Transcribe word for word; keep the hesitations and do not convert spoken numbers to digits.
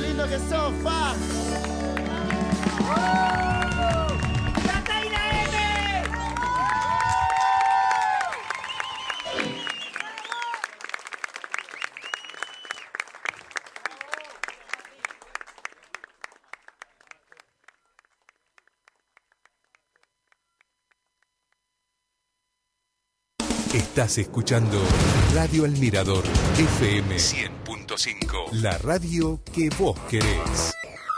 qué lindo que sos, fa. Estás escuchando Radio El Mirador F M cien punto cinco. La radio que vos querés.